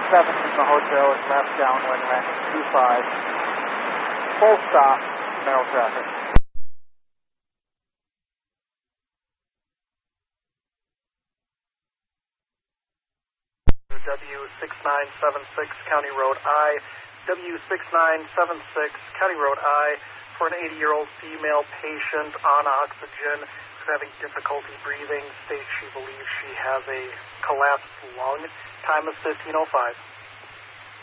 7 from the hotel is left downwind, landing 25. Full stop, narrow traffic. W6976 County Road I, W6976 County Road I, for an 80-year-old female patient on oxygen who's having difficulty breathing, states she believes she has a collapsed lung. Time is 15:05.